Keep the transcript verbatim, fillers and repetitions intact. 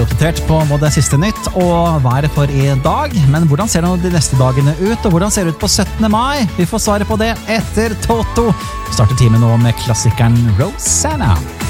oppdatert på både siste nytt og været for i dag. Men hvordan ser det de neste dagene ut, og hvordan ser det ut på syttende mai? Vi får svaret på det etter Toto. Vi starter timen nå med klassikeren Rosanna.